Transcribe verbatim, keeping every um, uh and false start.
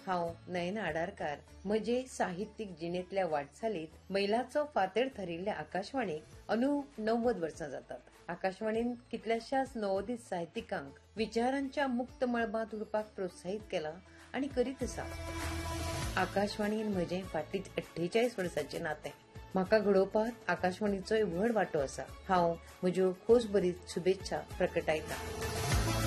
हांव नयना आडारकार म्हजे साहित्यीक जिणेंतल्या वाटचालीत मैलाचो फातेर थरिल्ल्या आकाशवाणीक अंदू णव्वद वर्सां जातात। आकाशवाणीन कितल्याशाच नवोदित साहित्यिकांक विचारांच्या मुक्त मळबांत उरपाक प्रोत्साहित केला आणि करीत आसा। आकाशवाणीन म्हजें फाटलीं अठ्ठेचाळीस वर्सांचें नातें। म्हाका घडोवपाक आकाशवाणीचोय व्हड वांटो आसा। हांव म्हज्यो खोस भरीत शुभेच्छा प्रकटायतां।